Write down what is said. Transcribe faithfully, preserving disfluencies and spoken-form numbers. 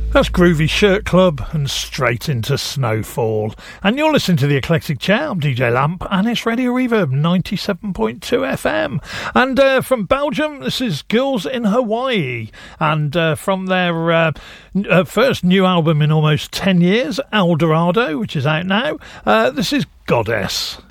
That's Groovy Shirt Club and Straight Into Snowfall. And you're listening to The Eclectic Chair. I'm D J Lamp and it's Radio Reverb ninety-seven point two F M. And uh, from Belgium, this is Girls in Hawaii. And uh, from their uh, uh, first new album in almost ten years, Eldorado, which is out now, uh, this is Goddess.